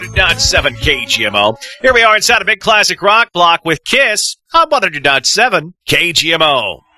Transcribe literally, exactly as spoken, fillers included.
seven K G M O. Here we are inside a big classic rock block with Kiss on one hundred point seven K G M O.